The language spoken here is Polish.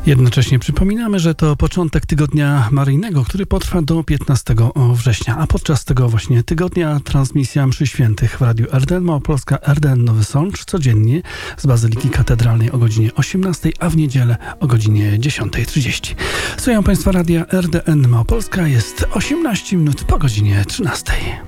Jednocześnie przypominamy, że to początek tygodnia maryjnego, który potrwa do 15 września, a podczas tego właśnie tygodnia transmisja mszy świętych w Radiu RDN Małopolska, RDN Nowy Sącz codziennie z Bazyliki Katedralnej o godzinie 18, a w niedzielę o godzinie 10:30. Słuchają Państwa Radia RDN Małopolska, jest 18 minut po godzinie 13.